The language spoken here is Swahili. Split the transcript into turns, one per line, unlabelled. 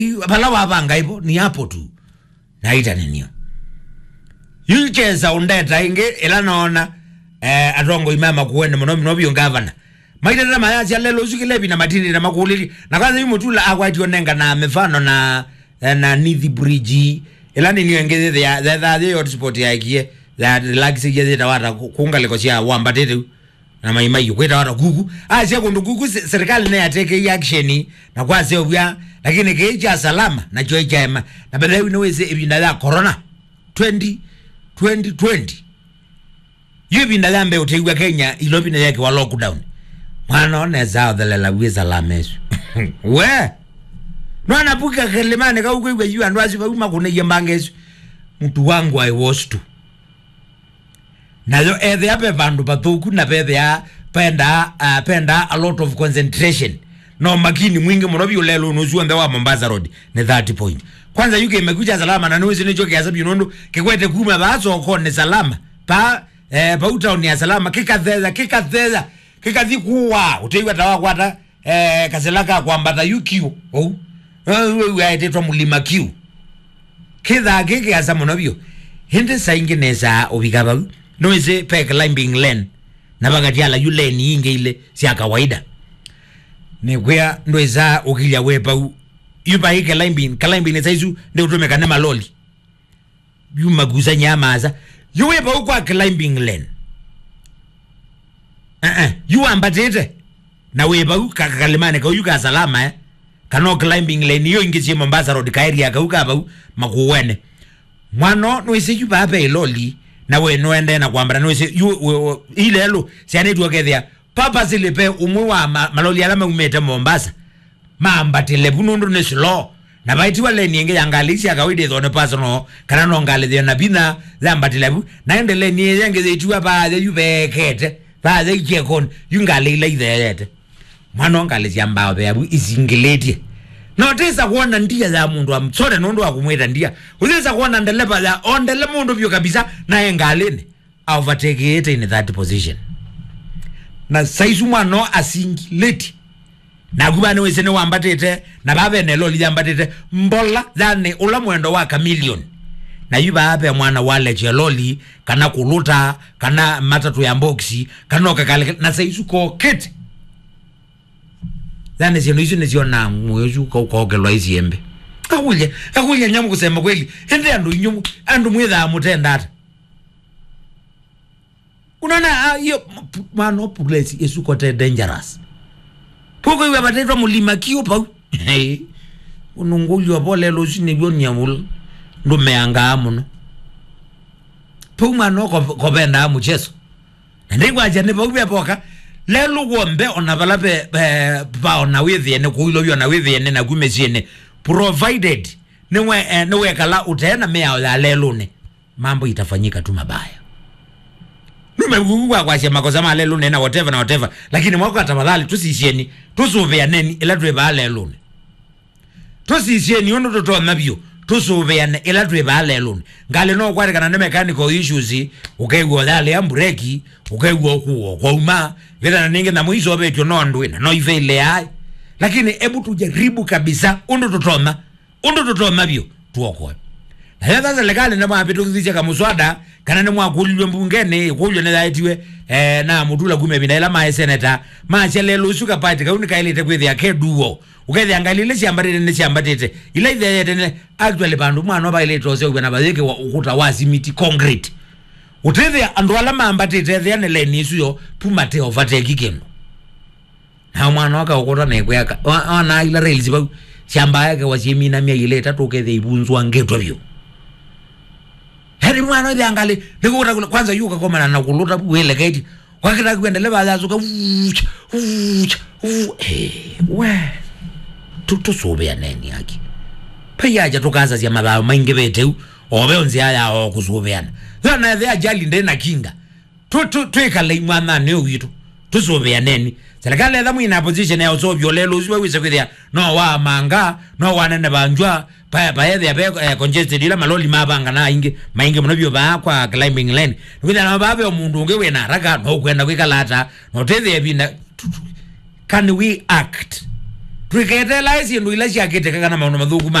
Palawa banga ipo ni hapo tu. Naita ninio. Yucheza undeta inge ila naona atongo imama kuwene mnobio governor. Maita na mayazi ya lelo usikilebi na matindi na makulili. Na kwanza yu mutula akwati onenga na mefano na Nithi Bridge. Ila ni niwengeze the hotspot ya ikie. Lagisi jeze tawata kuunga liko siya wambatete na maimai kweta wata kuku. Siya kundu kuku serikali na ya teke action na kwa seo vya. Lakini keja salama na choecha ema. Na bada yu naweze ibinada corona 2020. Yu ibinada mbe utegwa Kenya ilo binada yake wa lockdown. Mwana oneza odhalela wiza la mesu. We nwana puka kelemane kwa yu andwazi wa kune yembangesu. Mtu wangu I was to. Na yo ethe ya pevandu pathuku na pethe ya penda a lot of concentration. No makini mwingi mrobi ulelo unuzuwa mbewa Mombasa Road ni 30 point. Kwanza yuke imekuja salama na nuwezi nicho kiasabu yunondo kikwete kume baaso okone salama. Pa utaoni ya salama kika dhikuwa utaiwa tawa kwa hata kaselaka kwa mbata yukiu. Uyaetetwa mulima kiu. Kitha kiki ya samonobio. Hinde sa ingineza obigaba noise pe climbing lane na bagatiala yu lane inge ile siya kawaida ni kwea ndoeza ukilya wepa yupa hii climbing nesa isu nde utumeka nema loli yu maguza nyamaza yu wepa ukwa climbing lane yu ambatete na wepa ukakalimane kwa yu kasalama kano climbing lane yu ingisi Mombasa Road kairi ya kauka hapa makuwene mwano noise yupa hapa iloli na we noende na kwambara noise yu ile elu siya tuwakethia papa zilipe umuwa maloli alama umete Mombasa maambatile punundu ni slow na baiti wale nienge yangalisi ya kawide dhone pasono kanano ngali dhiyo na bina zambatile na endele nienge zituwa baadhe yubekete baadhe ichekon yungali ila idheyete mwano ngali ziyambao beyabu izingileti notesa kuona ndia za mundu wa mtsore nundu wa kumweta ndia uzesa kuona ndelepa za ondele mundu vyo kabisa na engalini overtake it in that position na saizu mwano asingileti na kubane wese ne wambatete na babe ne loli jambatete mbola dhane ula mwendo waka milioni na yuba hape mwana wale cheloli kana kuluta kana matatu ya mboksi kana kakale na saizu kokete dhane zino isu nezio na mwezu kaukelwa isi embe kakulia nyamu kusema kweli hende andu mwedha amutenda ata unaona hiyo mano pulesi yesu kote dangerous poko iwe batetwa mulima kiu pa unungulwa pole lo sine byonya mul ndo meanga amuno po mano ko benda amucheso ndikwa jane pa ubya poka lelo gombe ona balape pa ona withie ne kuilo byo na withie ne na kumesiene provided newe kala utena mea ya lelo ne mambo itafanyika tu mabaya Numegugwa kwa shema kwa sama lelo na whatever lakini mwako atafadhali tusisieni tusuvea neni ila tuweba lelo ne tusisieni ono toto mabio tusuvea ne ila tuweba lelo ne ngale no kwa kana mechanical issues ukegwa dale ambreki ukegwa kuo kwa uma vile na ninge na mwizo beto no ndwina no ifele ai lakini ebu tujaribu kabisa ono toto mabio tuokoe na sasa legale na mabitu kizisha kama muswada kana ne mwakulilwe mbungene kulyo ne daitiwe na mudula kume binaila ma senator ma chelelo suka party ka unika ile tekwe ya keduo ukethe angalile siambatete ne siambatete ila ide ne actually bandu mwana ba ile tose ubena bazeke ukuta wasimiti concrete uthethe andu ala mambatete the ne le nisu yo pumate overtake kendo na mwana waka ukota ne kweka ona ila rails ba shamba yake wasimina mia ile tatu ukethe ibunzwa ngetwa byo heri mwana ile angali nikuta kwanza yuka koma na kuluta wele kaiti wakita kuendelea bazazuka we tutusubia neni yake payaja tukaza sia mabao maingi beteu obeonzi haya okusubiana na the ajali ndena kinga twekale mwana ne uyitu tusubia neni serikali ya dhamu ina position ya usobyo lelo usiwe wise kwithia no wa manga no wanene banjwa pa ya congested ila maloli mabanga na inge mainge munobyo ba kwa climbing lane kwithia na babe omundu unge wena haraka no kwenda kwikalata no tethe ebina can we act twiketela isi ndu ila ciakite kana maundu mathuku